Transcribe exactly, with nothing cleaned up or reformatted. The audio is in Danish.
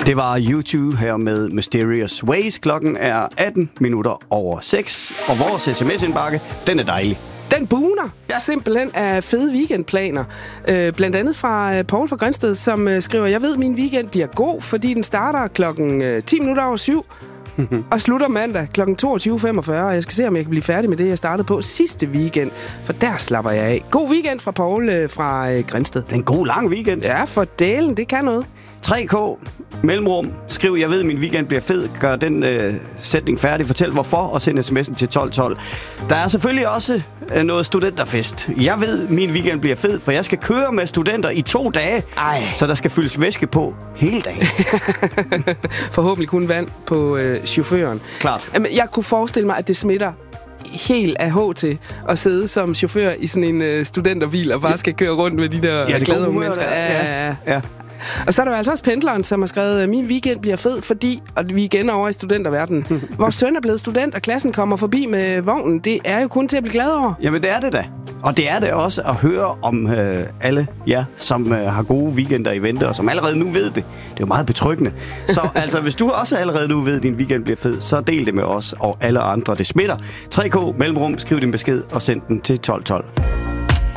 Det var YouTube her med Mysterious Ways. Klokken er atten minutter over seks, og vores sms-indbakke, den er dejlig. Den buner ja. simpelthen af fede weekendplaner. Øh, blandt andet fra øh, Poul fra Grænsted, som øh, skriver, jeg ved, min weekend bliver god, fordi den starter klokken øh, ti minutter over syv, og slutter mandag klokken toogtyve femogfyrre, og jeg skal se, om jeg kan blive færdig med det, jeg startede på sidste weekend, for der slapper jeg af. God weekend fra Poul øh, fra øh, Grænsted. Det er en god lang weekend. Ja, for delen, det kan noget. tre K, mellemrum, skriv, jeg ved, min weekend bliver fed, gør den øh, sætning færdig, fortæl hvorfor, og send sms'en til tolv tolv. Der er selvfølgelig også øh, noget studenterfest. Jeg ved, min weekend bliver fed, for jeg skal køre med studenter i to dage, Ej. så der skal fyldes væske på hele dagen. Forhåbentlig kun vand på øh, chaufføren. Klart. Jamen, jeg kunne forestille mig, at det smitter helt af H til at sidde som chauffør i sådan en øh, studenterbil og bare skal køre rundt med de der ja, glade unge mennesker. Ja, ja, ja. Og så er der jo altså også pendleren, som har skrevet, min weekend bliver fed, fordi, og vi er igen over i studenterverdenen, vores søn er blevet student, og klassen kommer forbi med vognen. Det er jo kun til at blive glad over. Jamen, det er det da. Og det er det også at høre om øh, alle jer, som øh, har gode weekender i vente, og som allerede nu ved det. Det er jo meget betryggende. Så altså, hvis du også allerede nu ved, at din weekend bliver fed, så del det med os og alle andre. Det smitter. tre K, mellemrum, skriv din besked og send den til tolv tolv.